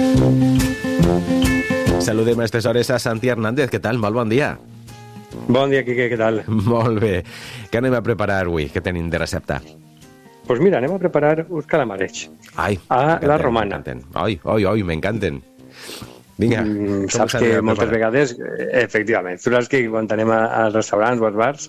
Saludem a aquestes hores a Santi Hernández. Què tal? Molt bon dia. Bon dia, Quique, què tal? Molt bé. Què anem a preparar avui? Què tenim de recepta? Pues mira, anem a preparar uns calamarets. Ai, a la romana. Ai, m'encanten. Vinga, saps que moltes vegades, efectivament, tu saps que quan anem als restaurants o als bars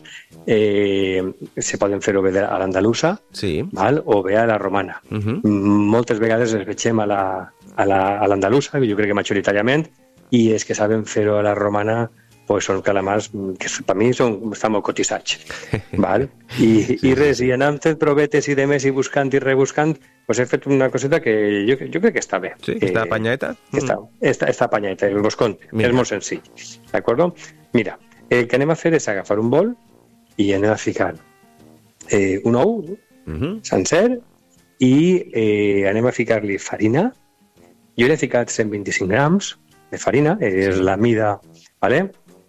se poden fer o bé a l'andalusa, sí, val? O bé a la romana. Moltes vegades els veiem a l'andalusa, jo crec que majoritàriament, i és que saben fer-ho a la romana, pues són calamars que per mi estan molt cotitzats. Val? I res, i anant fent provetes i demés i buscant i rebuscant, pues he fet una coseta que jo crec que està bé. Sí, està apanyeta? Està apanyeta, vos conte. És molt senzill. D'acord? Mira, el que anem a fer és agafar un bol i anem a ficar un ou sencer i anem a ficar-li farina. Jo he ficat 125 grams de farina, és la mida, vale?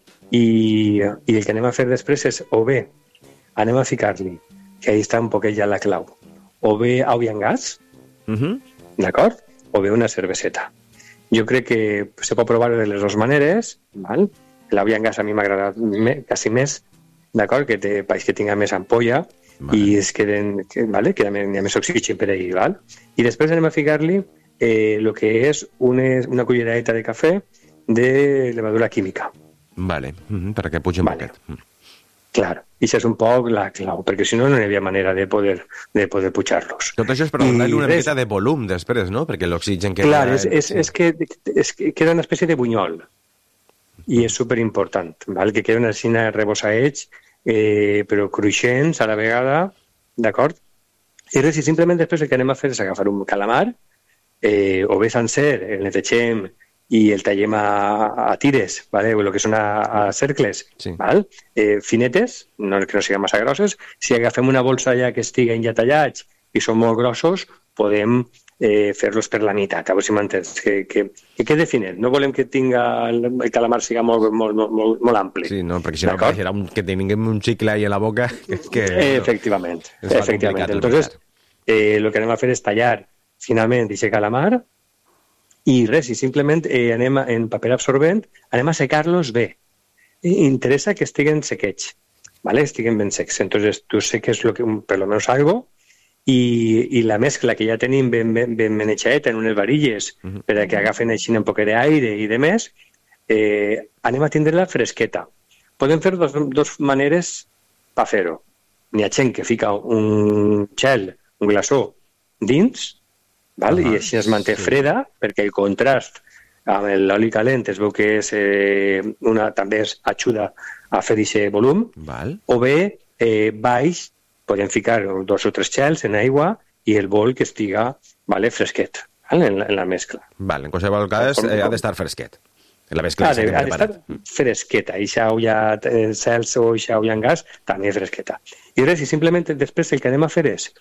I el que anem a fer després és o bé anem a ficar-li, que ahí està un poquet ja la clau, o bé oli en gas, d'acord? O bé una cerveseta. Jo crec que se pot provar de les dues maneres, val? L'oli en gas a mi m'ha agradat quasi més, d'acord? Que tinga més ampolla, vale. I es queden, vale? Que hi ha més oxigen per ahí, val? I després anem a ficar-li el que és una culleradeta de cafè de levadura química. Vale, perquè pugi un poquet. Clar, i això és un poc la clau, perquè si no, no hi havia manera de poder pujar-los. Tot això és per donar-li una miqueta de volum després, no? Perquè l'oxigen queda... Clar, és que queda una espècie de bunyol, i és superimportant, val? Que queden així rebossaets, però cruixents a la vegada, d'acord? I res, i simplement després el que anem a fer és agafar un calamar, o bé sencer, el netegem i el tallem a tires, ¿vale? O el que són a cercles, sí. Val? Finetes, que no siguin massa grosses. Si agafem una bolsa ja que estiguen ja tallats i són molt grossos, podem fer-los per la meitat, a veure si m'entens, que quede finet. No volem que tinga el calamar siga molt ampli. Sí, no, perquè si no pareixerà que tinguem un xicle ahí a la boca. Efectivament. Entonces, el que anem a fer és tallar finalment aquest calamar i res, i simplement anem en paper absorbent, anem a secar-los bé. Interessa que estiguen sequets, ¿vale? Estiguen ben secs. Entonces, tu seques per lo menos algo i la mescla que ja tenim ben manejadeta en unes varilles per a que agafen així un poc d'aire i de més, anem a tindre-la fresqueta. Podem fer dos maneres per fer-ho. N'hi ha gent que fica un gel, un glaçó dins, val? I així es manté freda, perquè el contrast amb l'oli calent es veu que també ajuda a fer aquest volum, val. O bé baix podem ficar 2 o 3 gels en aigua i el bol que estiga fresquet, val? En la mescla. Val, en qualsevol cas ha d'estar fresquet. La mescla ha d'estar fresqueta, i això hi ha cels o això hi ha gas, també fresqueta. I res, i simplement després el que anem a fer és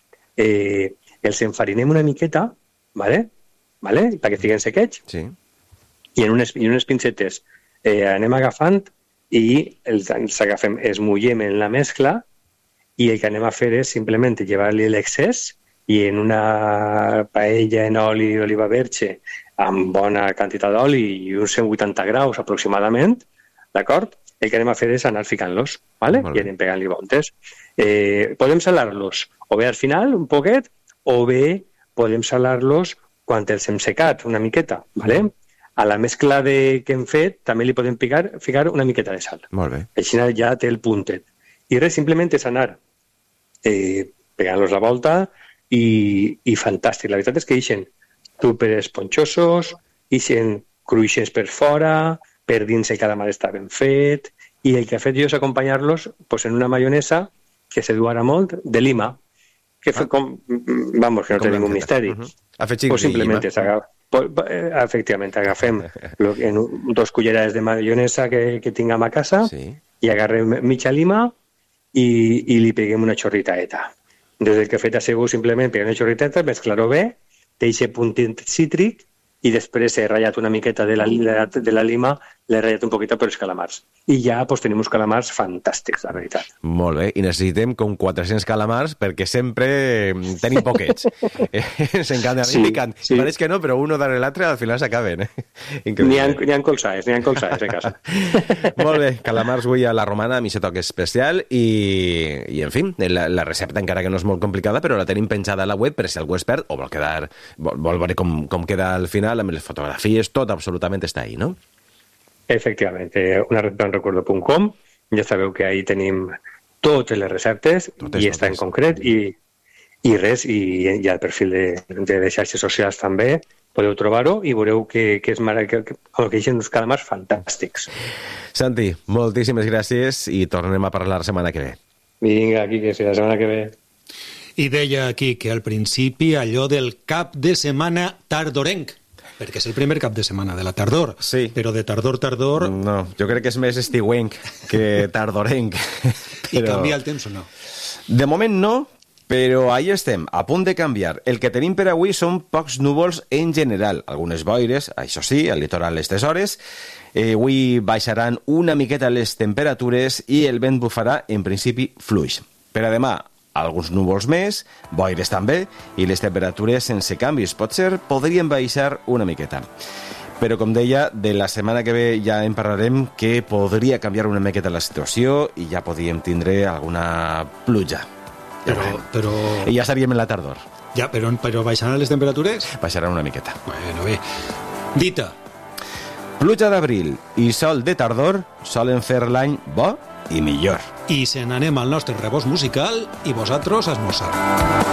els enfarinem una miqueta, ¿vale? Perquè estiguen sequets, sí. I en unes pincetes anem agafant i els agafem, es mullem en la mescla i el que anem a fer és simplement llevar-li l'excés i en una paella en oli d'oliva verge amb bona quantitat d'oli i uns 180 graus aproximadament, d'acord? El que anem a fer és anar ficant-los, ¿vale? I anem pegant-li voltes. Podem salar-los o bé al final un poquet o bé podem salar-los quan els hem secat una miqueta, ¿vale? A la mescla que hem fet també li podem ficar una miqueta de sal. Molt bé. Així ja té el puntet. I res, simplement és anar pegant-los la volta i fantàstic. La veritat és que ixen super esponjosos, ixen cruixents per fora, per dins el calamar està ben fet, i el que he fet jo és acompanyar-los en una maionesa que se du ara molt, de lima, que vamos, que no té ningú misteri. Pues simplement efectivament agafem 2 cullerades de maionesa que tinguem a casa, i agarrem mitja lima i li peguem una xorritaeta. Des del que he fet ha sigut simplement pegar una xorritaeta, mesclar-ho bé, té aquest puntet cítric i després he ratllat una miqueta de la lima l'he ratllat un poquito per els calamars. I ja pues, tenim uns calamars fantàstics, la veritat. Molt bé, i necessitem com 400 calamars perquè sempre tenim poquets. Ens encanta, sí, picant. Sí. Pareix que no, però uno darrere l'altre al final s'acaben. N'hi ha colzades a casa. Molt bé, calamars avui a la Romana, a mi se toca especial i en fi, la recepta encara que no és molt complicada, però la tenim penjada a la web per si algú es perd o vol veure com queda al final amb les fotografies, tot absolutament està ahí, no? Efectivamente, unarecetaenrecuerdo.com, ja sabeu que ahí tenim totes les receptes i està en concret i res, i ja el perfil de xarxes socials també podeu trobar-ho i veureu que és que hi ha uns calamars fantàstics. Santi, moltíssimes gràcies i tornem a parlar la setmana que ve. Vinga, aquí que sí, la setmana que ve. I deia aquí que al principi allò del cap de setmana tardorenc, perquè és el primer cap de setmana de la tardor, sí. Però de tardor... No, jo crec que és més estiuenc que tardorenc. I canvia el temps o no? De moment no, però ahí estem, a punt de canviar. El que tenim per avui són pocs núvols en general, algunes boires, això sí, al litoral a aquestes hores. Avui baixaran una miqueta les temperatures i el vent bufarà, en principi, fluix. Per a demà, alguns núvols més, boires també, i les temperatures sense canvis. Potser podrien baixar una miqueta. Però, com deia, de la setmana que ve ja en parlarem que podria canviar una miqueta la situació i ja podríem tindre alguna pluja. Però... I ja estaríem en la tardor. Ja, però baixaran les temperatures? Baixaran una miqueta. Bueno, bé. Dita. Pluja d'abril i sol de tardor solen fer l'any bo i millor. I se n'anem al nostre rebost musical i vosaltres a esmorzar.